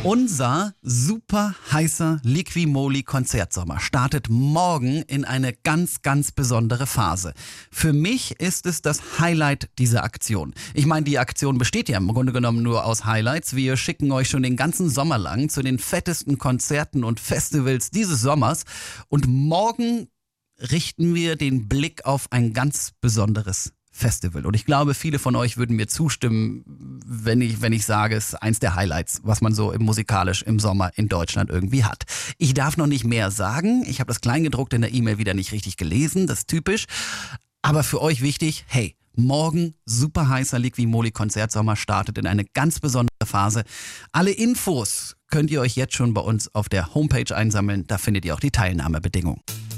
Unser super heißer Liqui-Moly Konzertsommer startet morgen in eine ganz, ganz besondere Phase. Für mich ist es das Highlight dieser Aktion. Ich meine, die Aktion besteht ja im Grunde genommen nur aus Highlights. Wir schicken euch schon den ganzen Sommer lang zu den fettesten Konzerten und Festivals dieses Sommers. Und morgen richten wir den Blick auf ein ganz besonderes Festival. Und ich glaube, viele von euch würden mir zustimmen, wenn ich sage, es ist eins der Highlights, was man so musikalisch im Sommer in Deutschland irgendwie hat. Ich darf noch nicht mehr sagen. Ich habe das Kleingedruckte in der E-Mail wieder nicht richtig gelesen. Das ist typisch. Aber für euch wichtig, hey, morgen super heißer Liqui-Moly Konzertsommer startet in eine ganz besondere Phase. Alle Infos könnt ihr euch jetzt schon bei uns auf der Homepage einsammeln. Da findet ihr auch die Teilnahmebedingungen.